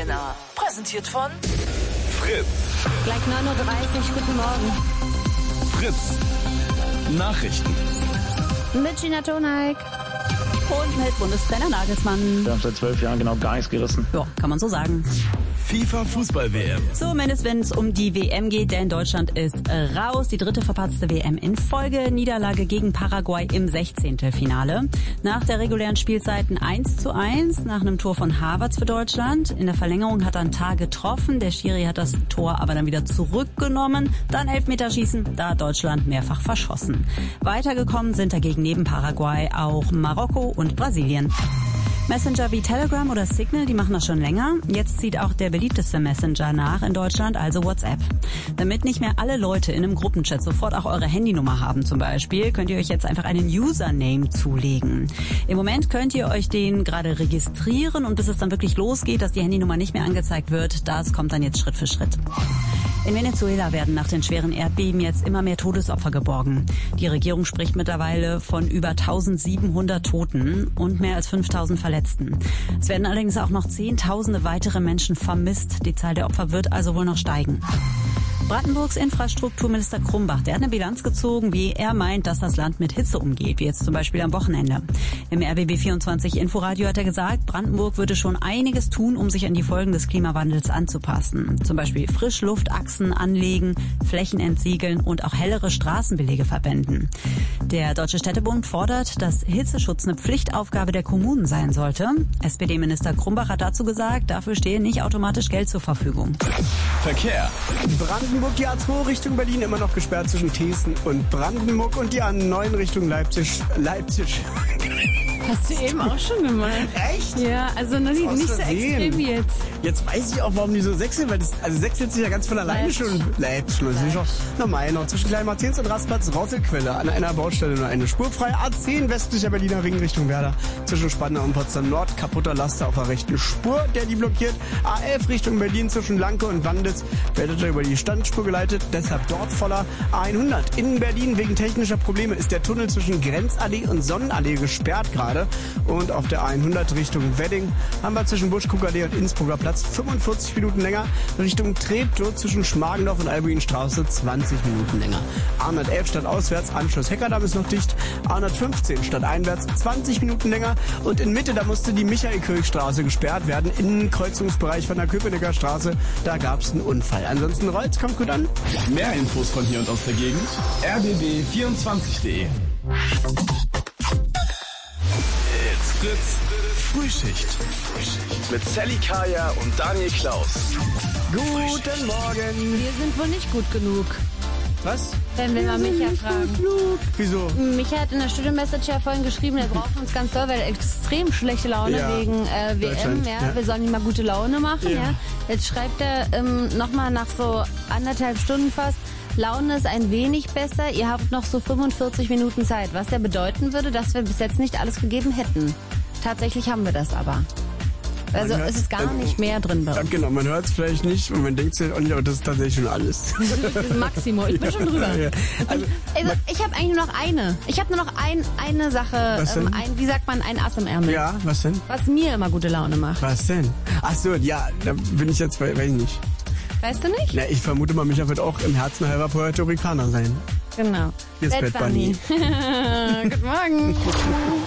Männer. Präsentiert von Fritz. Gleich 9:30 Uhr, guten Morgen. Fritz. Nachrichten. Mit Gina Toneik. Und mit Bundestrainer Nagelsmann. Wir haben seit 12 Jahren genau gar nichts gerissen. Ja, kann man so sagen. FIFA-Fußball-WM. Zumindest wenn es um die WM geht, denn Deutschland ist raus. Die dritte verpatzte WM in Folge. Niederlage gegen Paraguay im 16. Finale. Nach der regulären Spielzeit ein 1:1 nach einem Tor von Havertz für Deutschland. In der Verlängerung hat er ein Tar getroffen. Der Schiri hat das Tor aber dann wieder zurückgenommen. Dann Elfmeterschießen, da hat Deutschland mehrfach verschossen. Weitergekommen sind dagegen neben Paraguay auch Marokko und Brasilien. Messenger wie Telegram oder Signal, die machen das schon länger. Jetzt zieht auch der beliebteste Messenger nach in Deutschland, also WhatsApp. Damit nicht mehr alle Leute in einem Gruppenchat sofort auch eure Handynummer haben zum Beispiel, könnt ihr euch jetzt einfach einen Username zulegen. Im Moment könnt ihr euch den gerade registrieren und bis es dann wirklich losgeht, dass die Handynummer nicht mehr angezeigt wird, das kommt dann jetzt Schritt für Schritt. In Venezuela werden nach den schweren Erdbeben jetzt immer mehr Todesopfer geborgen. Die Regierung spricht mittlerweile von über 1700 Toten und mehr als 5000 Verletzten. Es werden allerdings auch noch Zehntausende weitere Menschen vermisst. Die Zahl der Opfer wird also wohl noch steigen. Brandenburgs Infrastrukturminister Krumbach, der hat eine Bilanz gezogen, wie er meint, dass das Land mit Hitze umgeht, wie jetzt zum Beispiel am Wochenende. Im RBB24 Inforadio hat er gesagt, Brandenburg würde schon einiges tun, um sich an die Folgen des Klimawandels anzupassen. Zum Beispiel Frischluftachsen anlegen, Flächen entsiegeln und auch hellere Straßenbelege verwenden. Der Deutsche Städtebund fordert, dass Hitzeschutz eine Pflichtaufgabe der Kommunen sein sollte. SPD-Minister Krumbach hat dazu gesagt, dafür stehe nicht automatisch Geld zur Verfügung. Verkehr. Brandenburg, die A2 Richtung Berlin immer noch gesperrt zwischen Thesen und Brandenburg und die A9 Richtung Leipzig. Hast du eben auch schon gemacht. Echt? Ja, also noch nicht so extrem wie jetzt. Jetzt weiß ich auch, warum die so sechseln, weil sechselt sich ja ganz von alleine schon. Leipzig. Das ist auch normal noch. Zwischen Kleinmartins und Rastplatz Rautelquelle an einer Baustelle nur eine Spur frei. A10 westlicher Berliner Ring Richtung Werder. Zwischen Spandau und Potsdam Nord kaputter Laster auf der rechten Spur, der die blockiert. A11 Richtung Berlin zwischen Lanke und Wandlitz werdet ihr über die Standspur geleitet, deshalb dort voller. A100 in Berlin wegen technischer Probleme ist der Tunnel zwischen Grenzallee und Sonnenallee gesperrt gerade. Und auf der A100 Richtung Wedding haben wir zwischen Buschkuckerlee und Innsbrucker Platz 45 Minuten länger. Richtung Treptow zwischen Schmargendorf und Albuinstraße 20 Minuten länger. A111 statt auswärts, Anschluss Heckerdamm ist noch dicht. A115 statt einwärts 20 Minuten länger. Und in Mitte, da musste die Michael-Kirch-Straße gesperrt werden. Im Kreuzungsbereich von der Köpenicker Straße, da gab es einen Unfall. Ansonsten Reutz kommt gut an. Mehr Infos von hier und aus der Gegend. rbb24.de. Fritz Frühschicht. Mit Sally Kaya und Daniel Klaus. Guten Morgen. Wir sind wohl nicht gut genug, Was? wenn wir mal Micha fragen. Wieso? Micha hat in der Studio-Message ja vorhin geschrieben, er braucht uns ganz doll, weil er extrem schlechte Laune wegen WM. Deutschland, Ja. Wir sollen ihm mal gute Laune machen. Ja. Jetzt schreibt er nochmal nach so 1,5 Stunden fast, Laune ist ein wenig besser, ihr habt noch so 45 Minuten Zeit, was ja bedeuten würde, dass wir bis jetzt nicht alles gegeben hätten. Tatsächlich haben wir das aber. Also es ist gar nicht mehr drin bei Ja, uns. genau, man hört es vielleicht nicht und man denkt sich auch nicht, aber das ist tatsächlich schon alles. Das ist Maximo, ich bin schon drüber. Ja. Also, Also, ich habe eigentlich nur noch eine. Ich habe nur noch eine Sache, Was denn? wie sagt man, ein Ass im Ärmel. ja, was denn? Was mir immer gute Laune macht. Was denn? Ach so, ja, da bin ich jetzt, weiß ich nicht. Weißt du nicht? Na, ich vermute mal, Micha wird auch im Herzen halber Puerto Ricaner sein. Genau. Hier ist Bad Bunny. Guten Morgen.